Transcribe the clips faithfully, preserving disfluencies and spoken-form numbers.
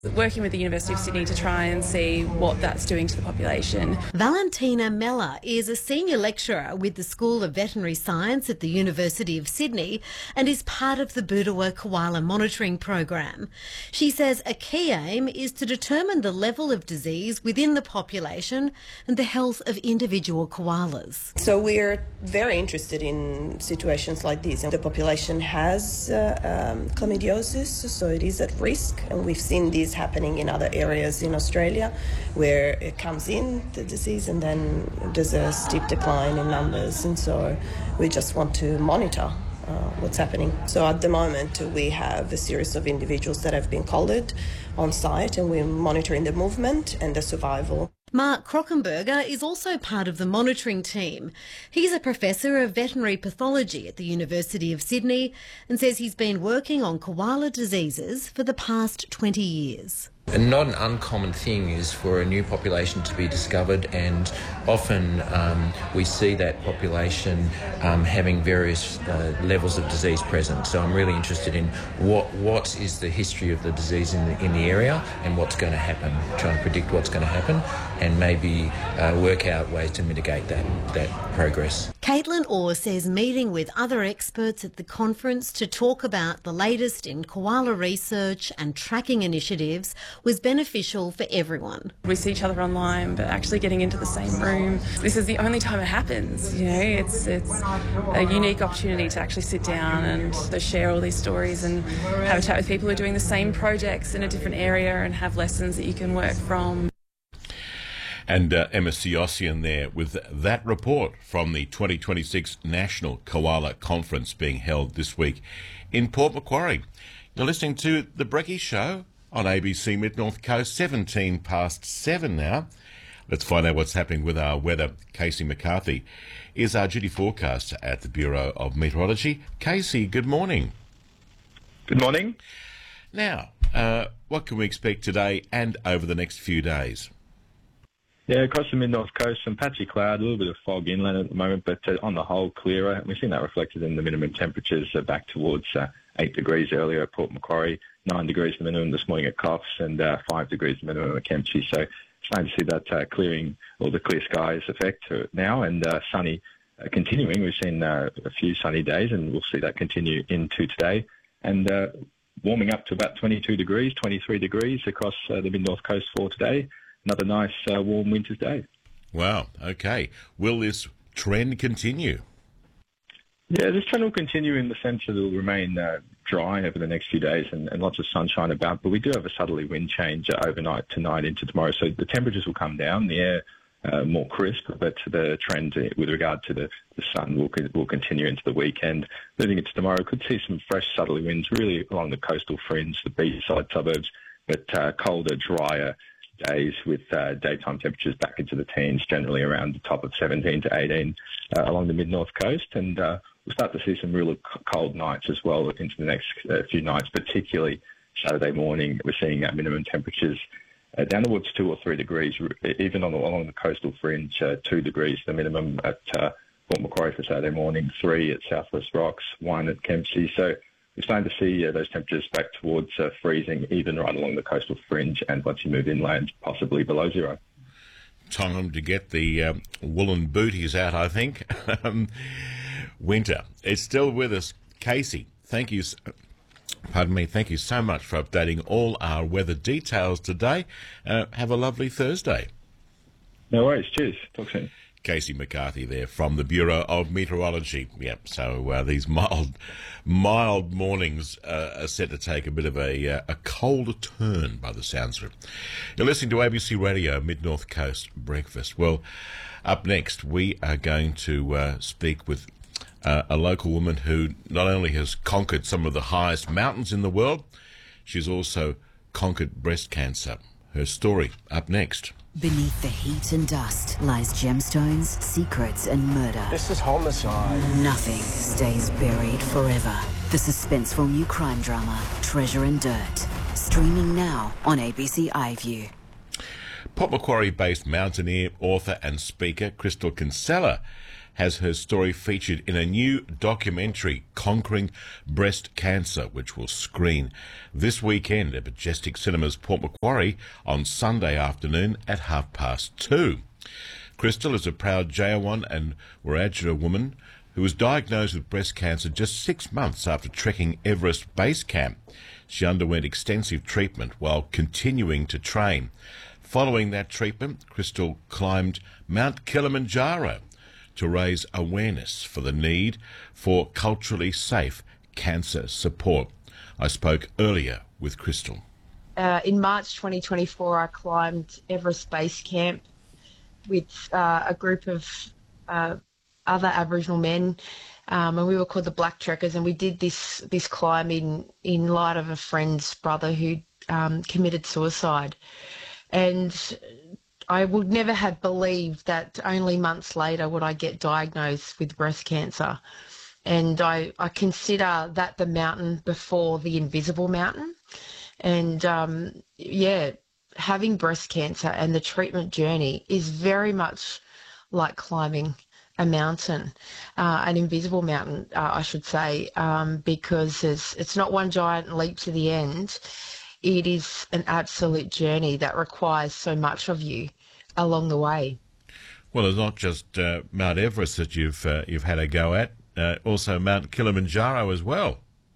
Working with the University of Sydney to try and see what that's doing to the population. Valentina Meller is a senior lecturer with the School of Veterinary Science at the University of Sydney and is part of the Boorowa Koala Monitoring Program. She says a key aim is to determine the level of disease within the population and the health of individual koalas. So we're very interested in situations like this. The population has uh, um, chlamydiosis, so it is at risk, and we've seen this happening in other areas in Australia where it comes in, the disease, and then there's a steep decline in numbers, and so we just want to monitor uh, what's happening. So at the moment we have a series of individuals that have been collared on site, and we're monitoring the movement and the survival. Mark Krockenberger is also part of the monitoring team. He's a professor of veterinary pathology at the University of Sydney and says he's been working on koala diseases for the past twenty years. And not an uncommon thing is for a new population to be discovered, and often um, we see that population um, having various uh, levels of disease present. So I'm really interested in what what is the history of the disease in the, in the area and what's going to happen, trying to predict what's going to happen and maybe uh, work out ways to mitigate that, that progress. Caitlin Orr says meeting with other experts at the conference to talk about the latest in koala research and tracking initiatives was beneficial for everyone. We see each other online, but actually getting into the same room, this is the only time it happens. You know, it's it's a unique opportunity to actually sit down and share all these stories and have a chat with people who are doing the same projects in a different area and have lessons that you can work from. And uh, Emma Siossian there with that report from the twenty twenty-six National Koala Conference being held this week in Port Macquarie. You're listening to The Brekkie Show on A B C Mid-North Coast, seventeen past seven now. Let's find out what's happening with our weather. Casey McCarthy is our duty forecaster at the Bureau of Meteorology. Casey, good morning. Good morning. Now, uh, what can we expect today and over the next few days? Yeah, across the mid-north coast, some patchy cloud, a little bit of fog inland at the moment, but uh, on the whole, clearer. We've seen that reflected in the minimum temperatures uh, back towards uh, eight degrees earlier at Port Macquarie, nine degrees the minimum this morning at Coffs, and uh, five degrees the minimum at Kempsey. So starting to see that uh, clearing, or the clear skies effect uh, now, and uh, sunny uh, continuing. We've seen uh, a few sunny days, and we'll see that continue into today. And uh, warming up to about twenty-two degrees, twenty-three degrees across uh, the mid-north coast for today. Another nice uh, warm winter's day. Wow, okay. Will this trend continue? Yeah, this trend will continue in the sense that it will remain uh, dry over the next few days and, and lots of sunshine about, but we do have a southerly wind change uh, overnight tonight into tomorrow, so the temperatures will come down, the air uh, more crisp, but the trend with regard to the, the sun will, will continue into the weekend. Moving into tomorrow, could see some fresh southerly winds really along the coastal fringe, the beachside suburbs, but uh, colder, drier days with uh, daytime temperatures back into the teens, generally around the top of seventeen to eighteen uh, along the mid-north coast. And uh, we'll start to see some really cold nights as well into the next uh, few nights, particularly Saturday morning. We're seeing uh, minimum temperatures uh, down towards two or three degrees, even on the, along the coastal fringe, uh, two degrees the minimum at uh, Port Macquarie for Saturday morning, three at Southwest Rocks, one at Kempsey. So we're starting to see uh, those temperatures back towards uh, freezing, even right along the coastal fringe, and once you move inland, possibly below zero. Time to get the um, woolen booties out, I think. um, winter. It's still with us. Casey, thank you. Pardon me. Thank you so much for updating all our weather details today. Uh, have a lovely Thursday. No worries. Cheers. Talk soon. Casey McCarthy there from the Bureau of Meteorology. Yep, so uh, these mild mild mornings uh, are set to take a bit of a, uh, a colder turn by the sounds of it. You're listening to A B C Radio Mid-North Coast Breakfast. Well, up next we are going to uh, speak with uh, a local woman who not only has conquered some of the highest mountains in the world, she's also conquered breast cancer. Her story up next. Beneath the heat and dust lies gemstones, secrets and murder. This is homicide. Nothing stays buried forever. The suspenseful new crime drama, Treasure and Dirt. Streaming now on A B C iView. Port Macquarie-based mountaineer, author and speaker Crystal Kinsella has her story featured in a new documentary, Conquering Breast Cancer, which will screen this weekend at Majestic Cinemas, Port Macquarie, on Sunday afternoon at half past two. Crystal is a proud Jayawan and Wiradjuri woman who was diagnosed with breast cancer just six months after trekking Everest Base Camp. She underwent extensive treatment while continuing to train. Following that treatment, Crystal climbed Mount Kilimanjaro to raise awareness for the need for culturally safe cancer support. I spoke earlier with Crystal. Uh, in March twenty twenty-four, I climbed Everest Base Camp with uh, a group of uh, other Aboriginal men, um, and we were called the Black Trekkers, and we did this this climb in, in light of a friend's brother who um, committed suicide. And I would never have believed that only months later would I get diagnosed with breast cancer. And I, I consider that the mountain before the invisible mountain. And, um, yeah, having breast cancer and the treatment journey is very much like climbing a mountain, uh, an invisible mountain, uh, I should say, um, because it's, it's not one giant leap to the end. It is an absolute journey that requires so much of you along the way. Well, it's not just uh, Mount Everest that you've uh, you've had a go at, uh, also Mount Kilimanjaro as well.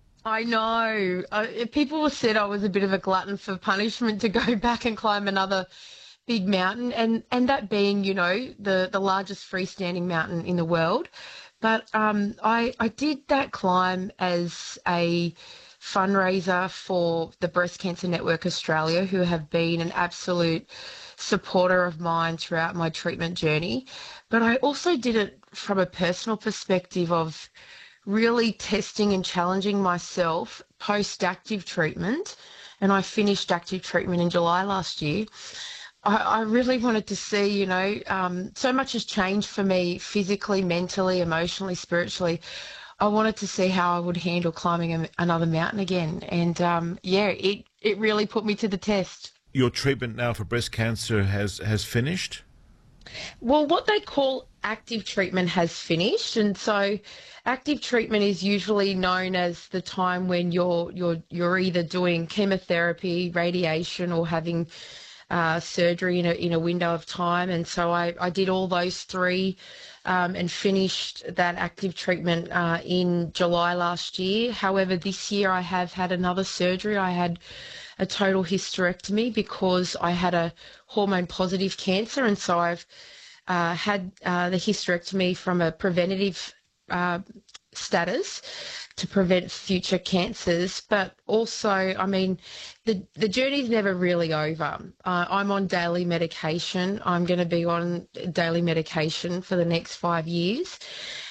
I know. Uh, people said I was a bit of a glutton for punishment to go back and climb another big mountain, and, and that being, you know, the, the largest freestanding mountain in the world. But um, I, I did that climb as a fundraiser for the Breast Cancer Network Australia, who have been an absolute supporter of mine throughout my treatment journey. But I also did it from a personal perspective of really testing and challenging myself post-active treatment. And I finished active treatment in July last year. I, I really wanted to see, you know, um, so much has changed for me physically, mentally, emotionally, spiritually. I wanted to see how I would handle climbing a, another mountain again. And, um, yeah, it, it really put me to the test. Your treatment now for breast cancer has, has finished? Well, what they call active treatment has finished. And so active treatment is usually known as the time when you're, you're, you're either doing chemotherapy, radiation, or having uh, surgery in a, in a window of time. And so I, I did all those three Um, and finished that active treatment uh, in July last year. However, this year I have had another surgery. I had a total hysterectomy because I had a hormone-positive cancer, and so I've uh, had uh, the hysterectomy from a preventative uh, status to prevent future cancers. But also, I mean, the, the journey's never really over. Uh, I'm on daily medication. I'm going to be on daily medication for the next five years.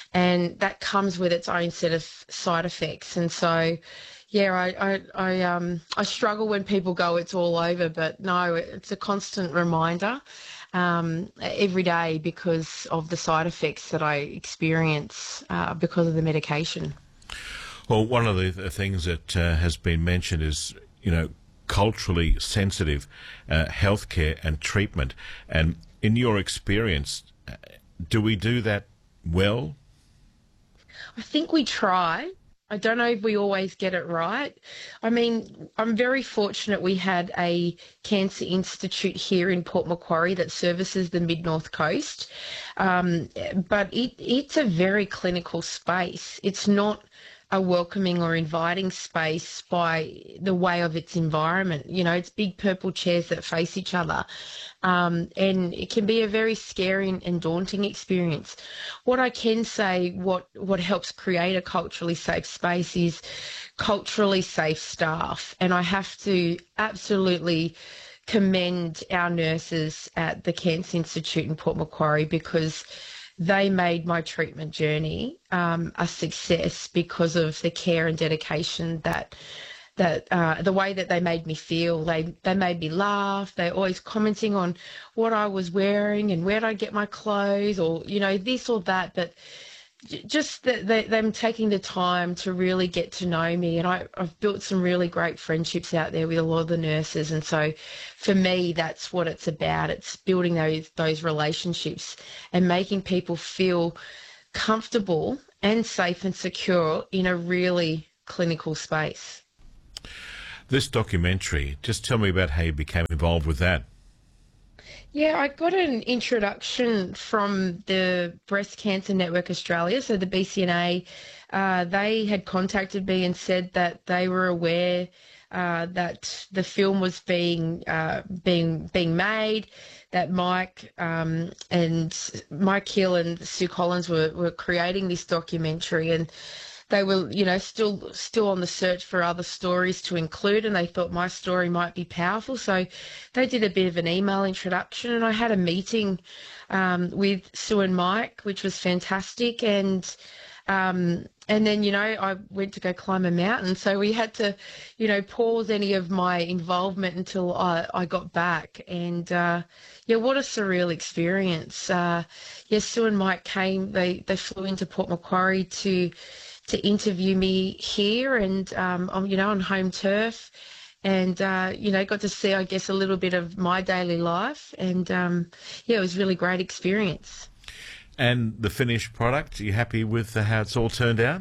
And that comes with its own set of side effects. And so, yeah, I, I, I, um, I struggle when people go, it's all over. But no, it's a constant reminder um, every day because of the side effects that I experience uh, because of the medication. Well, one of the, the things that uh, has been mentioned is, you know, culturally sensitive uh, healthcare and treatment. And in your experience, uh, do we do that well? I think we try. I don't know if we always get it right. I mean, I'm very fortunate we had a cancer institute here in Port Macquarie that services the Mid-North Coast. Um, but it, it's a very clinical space. It's not a welcoming or inviting space by the way of its environment. You know, it's big purple chairs that face each other. Um, and it can be a very scary and daunting experience. What I can say, what, what helps create a culturally safe space is culturally safe staff. And I have to absolutely commend our nurses at the Cancer Institute in Port Macquarie because they made my treatment journey um, a success because of the care and dedication that that uh, the way that they made me feel. They they made me laugh. They're always commenting on what I was wearing and where I get my clothes, or you know, this or that. But just the, the, them taking the time to really get to know me, and I, I've built some really great friendships out there with a lot of the nurses. And so, for me, that's what it's about. It's building those those relationships and making people feel comfortable and safe and secure in a really clinical space. This documentary, just tell me about how you became involved with that. Yeah, I got an introduction from the Breast Cancer Network Australia, so the B C N A. Uh, they had contacted me and said that they were aware uh, that the film was being uh, being being made, that Mike um, and Mike Hill and Sue Collins were, were creating this documentary, and they were, you know, still still on the search for other stories to include, and they thought my story might be powerful. So they did a bit of an email introduction, and I had a meeting um, with Sue and Mike, which was fantastic. And um, and then, you know, I went to go climb a mountain. So we had to, you know, pause any of my involvement until I, I got back. And, uh, yeah, what a surreal experience. Uh, yes, Sue and Mike came, they, they flew into Port Macquarie to to interview me here, and um, I'm, you know, on home turf, and uh, you know, got to see, I guess, a little bit of my daily life, and um, yeah, it was a really great experience. And the finished product, are you happy with how it's all turned out?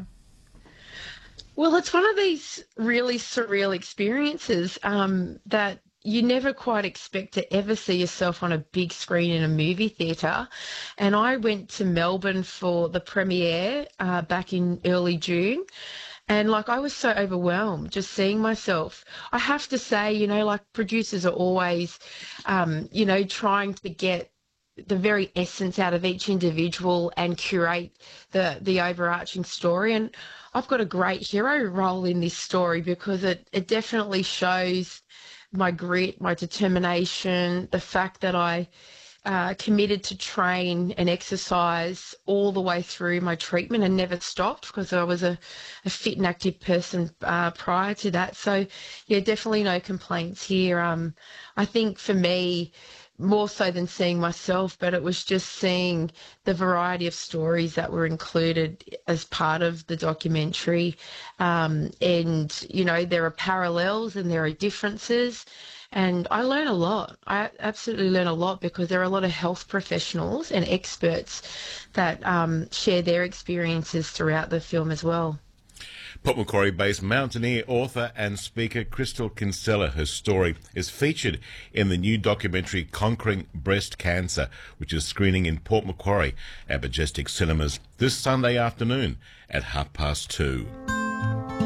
Well, it's one of these really surreal experiences um, that you never quite expect to ever see yourself on a big screen in a movie theatre. And I went to Melbourne for the premiere uh, back in early June. And, like, I was so overwhelmed just seeing myself. I have to say, you know, like, producers are always, um, you know, trying to get the very essence out of each individual and curate the, the overarching story. And I've got a great hero role in this story because it, it definitely shows my grit, my determination, the fact that I uh, committed to train and exercise all the way through my treatment and never stopped, because I was a, a fit and active person uh, prior to that. So, yeah, definitely no complaints here. Um, I think for me, more so than seeing myself, but it was just seeing the variety of stories that were included as part of the documentary. Um, and, you know, there are parallels and there are differences. And I learn a lot. I absolutely learn a lot because there are a lot of health professionals and experts that um, share their experiences throughout the film as well. Port Macquarie-based mountaineer, author and speaker Crystal Kinsella. Her story is featured in the new documentary Conquering Breast Cancer, which is screening in Port Macquarie at Majestic Cinemas this Sunday afternoon at half past two.